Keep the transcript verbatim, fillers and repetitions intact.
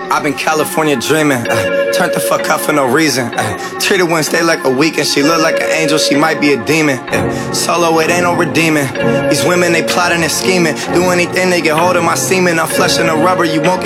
I've been California dreaming, uh, turned the fuck up for no reason. Uh, treated Wednesday like a weekend, she look like an angel, she might be a demon. Uh, solo, it ain't no redeeming. These women, they plotting and scheming. Do anything, they get hold of my semen. I'm flushing the rubber, you won't get